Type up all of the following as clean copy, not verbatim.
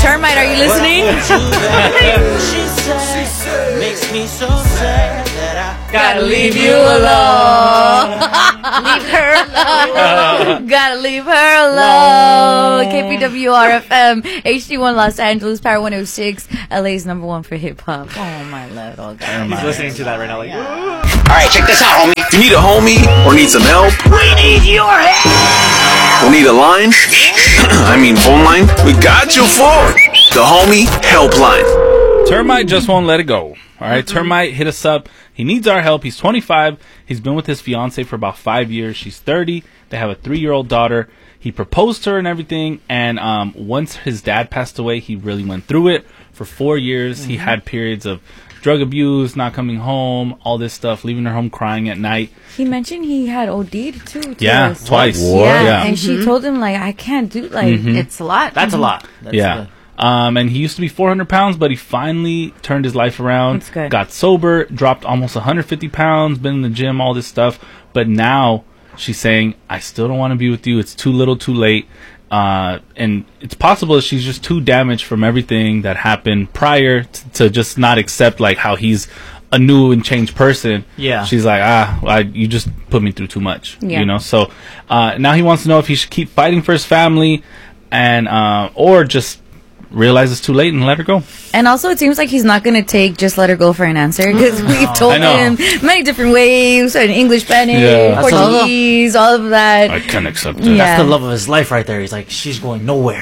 Termite, are you listening? Makes me so sad that I gotta leave you alone. Leave her alone. Gotta leave her alone. KPWR-FM, HD1 Los Angeles, Power 106, LA's number one for hip hop. Oh my little guy. He's listening to that right now. Like, alright, check this out, homie. If you need a homie or need some help, we need your help. or need a line, phone line, we got you for the Homie Helpline. Termite just won't let it go. All right, Termite hit us up. He needs our help. He's 25. He's been with his fiance for about 5 years. She's 30. They have a 3-year-old daughter. He proposed to her and everything. And once his dad passed away, he really went through it. For 4 years, he had periods of drug abuse, not coming home, all this stuff, leaving her home crying at night. He mentioned he had OD'd too. Yeah, twice. Yeah, and she told him, like, I can't do, like, it's a lot. That's a lot. That's and he used to be 400 pounds, but he finally turned his life around. That's good. Got sober, dropped almost 150 pounds, been in the gym, all this stuff. But now she's saying, I still don't want to be with you. It's too little, too late. And it's possible that she's just too damaged from everything that happened prior to just not accept, like, how he's a new and changed person. Yeah. She's like, you just put me through too much. Yeah. You know? So now he wants to know if he should keep fighting for his family and or just realize it's too late and let her go. And also, it seems like he's not going to take just let her go for an answer, because we've told him many different ways, in English, Spanish, Portuguese, all of that. I can't accept that. Yeah. That's the love of his life right there. He's like, she's going nowhere.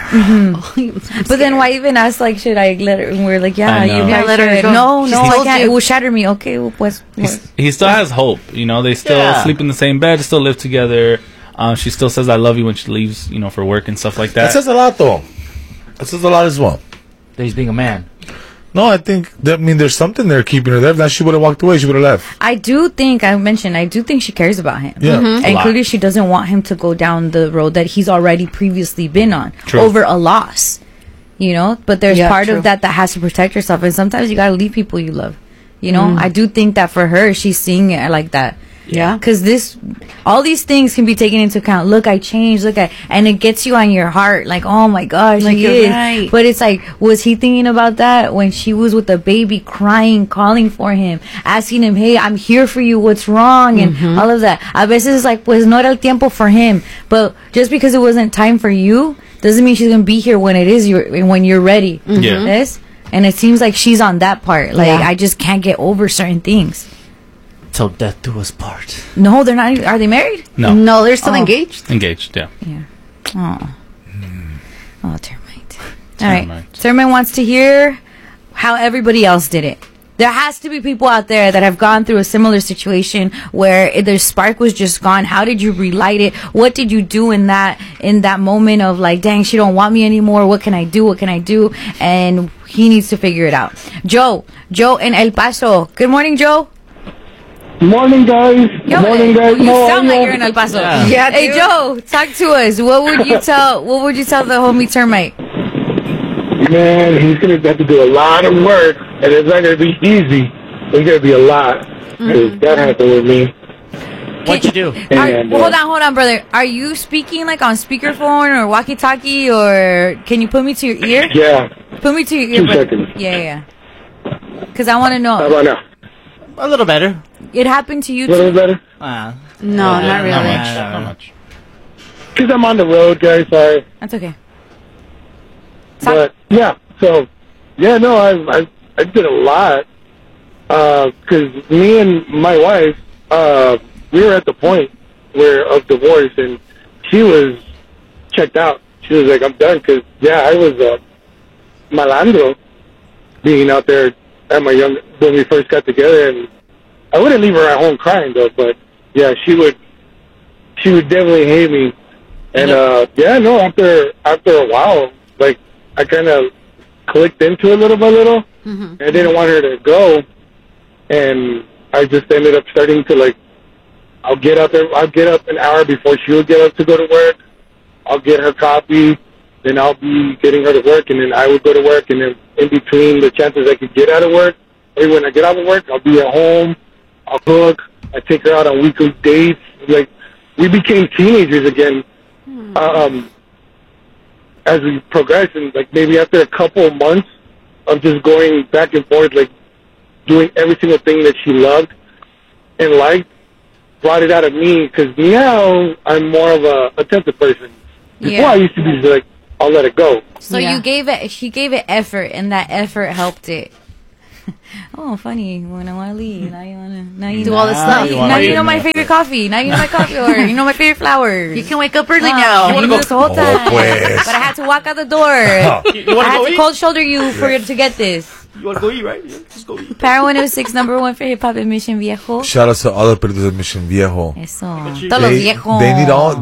But then why even ask, like, should I let her? And we're like, yeah, you guys let her should. go. No, I told can't. you. It will shatter me. Okay, well, pues. He still has hope. You know, they still sleep in the same bed, still live together. She still says I love you when she leaves, for work and stuff like that. That says a lot, though. That says a lot as well. That he's being a man. No, I think there's something there keeping her there. If not, she would have walked away. She would have left. I do think she cares about him. Yeah. And clearly she doesn't want him to go down the road that he's already previously been on. True. Over a loss. But there's part of that has to protect herself. And sometimes you got to leave people you love. I do think that for her, she's seeing it like that. Yeah. Because all these things can be taken into account. Look, I changed. And it gets you on your heart. Like, oh my gosh, Like, he you're is. right. But it's like, was he thinking about that when she was with the baby, crying, calling for him, asking him, hey, I'm here for you. What's wrong? And all of that. A veces it's like, pues no era el tiempo for him. But just because it wasn't time for you, doesn't mean she's gonna be here when it is when you're ready. Yeah. Yes? And it seems like she's on that part. Like, I just can't get over certain things. Till death do us part. No, they're not. Are they married? No, they're still engaged. Engaged, yeah. Yeah. Oh, Termite. All right. Termite wants to hear how everybody else did it. There has to be people out there that have gone through a similar situation where their spark was just gone. How did you relight it? What did you do in that moment of like, dang, she don't want me anymore. What can I do? What can I do? And he needs to figure it out. Joe in El Paso. Good morning, Joe. Morning, guys. Morning, guys. You sound like you're in El Paso. Yeah, hey, dude. Joe, talk to us. What would you tell the homie Termite? Man, he's going to have to do a lot of work, and it's not going to be easy. It's going to be a lot. 'Cause that happened with me. What'd you do? And, Hold on, brother. Are you speaking like on speakerphone or walkie-talkie, or can you put me to your ear? Yeah. Put me to your ear. 2 brother. seconds. Yeah. Because I want to How know. about now? A little better. It happened to you A little too? better? No, not really. Not much. Because I'm on the road, guys. Sorry. That's okay. But, yeah. So, yeah, no, I did a lot. Because me and my wife, we were at the point of divorce, and she was checked out. She was like, I'm done, because, I was malandro, being out there at when we first got together, and I wouldn't leave her at home crying, though, but, she would definitely hate me. And, after a while, like, I kind of clicked into it little by little. Mm-hmm. I didn't want her to go, and I just ended up starting to, like, I'll get up an hour before she would get up to go to work. I'll get her coffee, then I'll be getting her to work, and then I would go to work, and then in between the chances I could get out of work, or when I get out of work, I'll be at home, I'll cook, I take her out on weekly dates. Like, we became teenagers again. as we progressed, and like maybe after a couple of months of just going back and forth, like doing every single thing that she loved and liked, brought it out of me, because now I'm more of a attentive person. Before I used to be just like, I'll let it go. So she gave it effort, and that effort helped it. Oh, funny. When I want to leave, now you do all this stuff. Now you know my favorite coffee. Now you know my coffee order. You know my favorite flowers. You can wake up early now. You knew this the whole time. But I had to walk out the door. I had to cold shoulder you to get this. You want to go eat, right? Yeah, just go eat. Power 106, number one for hip hop in Mission Viejo. Shout out to all the producers of Mission Viejo. Eso. Todos los viejos. They need all.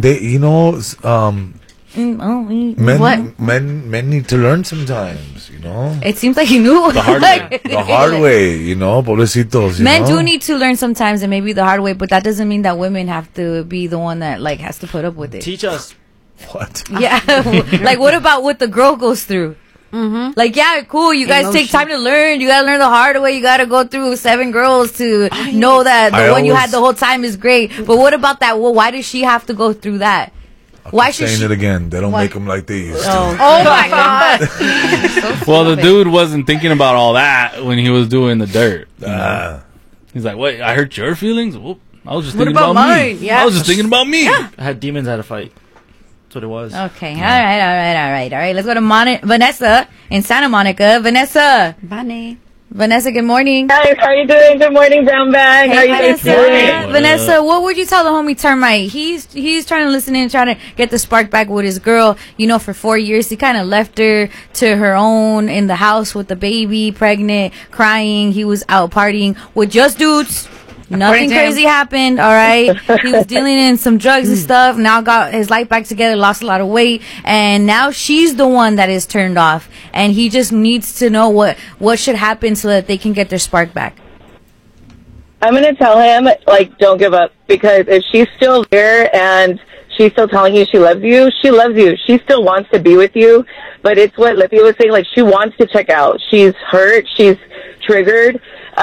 Men need to learn sometimes, you know. It seems like you knew the hard way. The hard way, you know, pobrecitos. Men do need to learn sometimes, and maybe the hard way, but that doesn't mean that women have to be the one that like has to put up with it. Teach us. What? Yeah, like what about what the girl goes through? Mm-hmm. Like, yeah, cool. You guys take time to learn. You gotta learn the hard way. You gotta go through 7 girls to know that the one you had the whole time is great. But what about that? Well, why does she have to go through that? Why should saying it again? They don't make them like they used to. Oh my god! Well, the dude wasn't thinking about all that when he was doing the dirt. He's like, "Wait, I hurt your feelings? Whoop. I was just thinking about mine? me. Yeah. I was just thinking about me. I had demons at a fight. That's what it was. Okay. Yeah. All right. Let's go to Vanessa in Santa Monica. Vanessa, good morning. Guys, how are you doing? Good morning, Brown Bag. How are you guys doing? Vanessa, what would you tell the homie Termite? He's trying to listen in, trying to get the spark back with his girl. You know, for 4 years, he kind of left her to her own in the house with the baby, pregnant, crying. He was out partying with just dudes. Nothing crazy happened, all right? He was dealing in some drugs and stuff. Now got his life back together, lost a lot of weight, and now she's the one that is turned off. And he just needs to know what should happen so that they can get their spark back. I'm going to tell him, like, don't give up. Because if she's still there and she's still telling you she loves you, she loves you. She still wants to be with you. But it's what Lippy was saying, like, she wants to check out. She's hurt. She's triggered.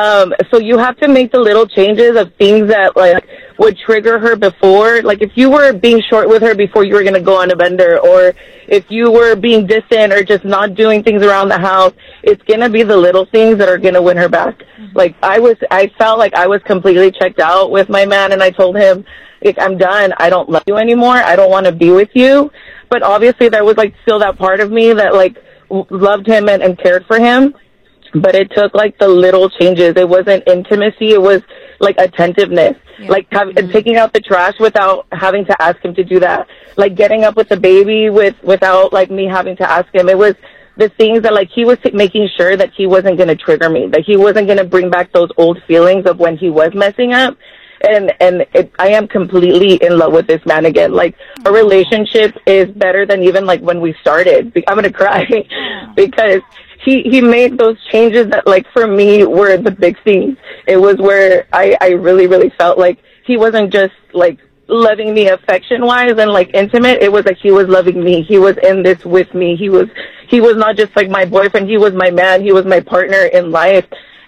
So you have to make the little changes of things that like would trigger her before. Like if you were being short with her before you were going to go on a bender, or if you were being distant or just not doing things around the house, it's going to be the little things that are going to win her back. Like I felt like I was completely checked out with my man, and I told him, like, I'm done. I don't love you anymore. I don't want to be with you. But obviously there was like still that part of me that like loved him and cared for him. But it took like the little changes. It wasn't intimacy. It was like attentiveness, like taking out the trash without having to ask him to do that. Like getting up with the baby without like me having to ask him. It was the things that like he was making sure that he wasn't going to trigger me, that he wasn't going to bring back those old feelings of when he was messing up. And I am completely in love with this man again. Like our relationship is better than even like when we started. I'm going to cry because he made those changes that, like, for me were the big things. It was where I really, really felt like he wasn't just, like, loving me affection-wise and, like, intimate. It was like he was loving me. He was in this with me. He was not just, like, my boyfriend. He was my man. He was my partner in life.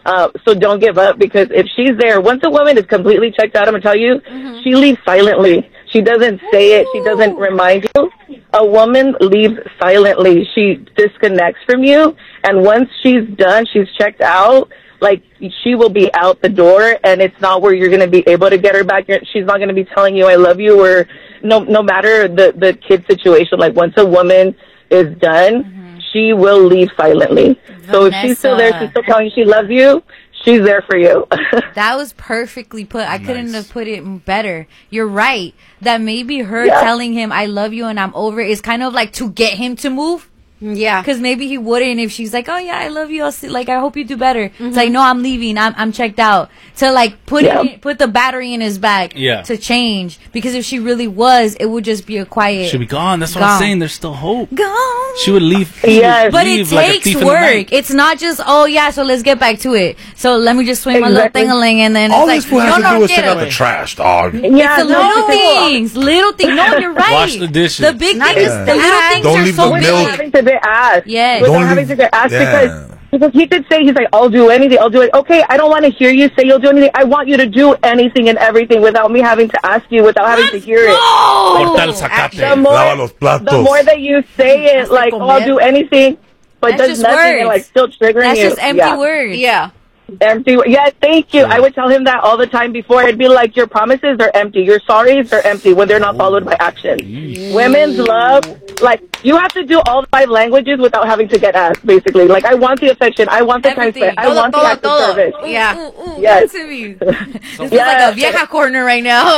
So don't give up, because if she's there, once a woman is completely checked out, I'm going to tell you, she leaves silently. She doesn't say it. She doesn't remind you. A woman leaves silently. She disconnects from you. And once she's done, she's checked out, like, she will be out the door, and it's not where you're going to be able to get her back. She's not going to be telling you, I love you, or no matter the kid situation. Like, once a woman is done, she will leave silently. So if she's still there, she's still telling you she loves you, she's there for you. That was perfectly put. I couldn't have put it better. You're right. That maybe her telling him, I love you and I'm over it, is kind of like to get him to move. Yeah. Because maybe he wouldn't if she's like, oh, yeah, I love you. I'll see, like, I hope you do better. It's like, no, I'm leaving. I'm checked out. To, like, put the battery in his back to change. Because if she really was, it would just be a quiet. She'd be gone. That's what I'm saying. There's still hope. Gone. She would leave. Yes. But it takes work. It's not just, oh, yeah, so let's get back to it. So let me just swing my little thing-a-ling, and then all it's this like, fool has to do is take out the trash, dog. Yeah, it's the little things. Little things. No, you're right. Wash the dishes. The big things. The little things Don't are leave so the big. milk. Having to be asked. Yes. Without having to get asked, because Because he could say, he's like, I'll do anything, I'll do it. Okay, I don't want to hear you say you'll do anything. I want you to do anything and everything without me having to ask you, without having to hear it. The more that you say it, like, oh, I'll do anything, but does nothing, and like still triggering That's you. just empty words. Yeah. Empty. Yeah, thank you. I would tell him that all the time before. I'd be like, your promises are empty. Your sorries are empty when they're not followed by action. Women's love, like, you have to do all the 5 languages without having to get asked, basically. Like, I want the affection. I want the time spent. I want the act of service. Yeah. Yes. This is like a vieja corner right now.